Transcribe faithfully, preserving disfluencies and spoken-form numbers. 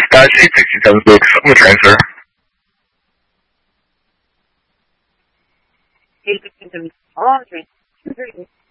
Star six sixty-seven six on the train, sir. eight sixty-seven on the train.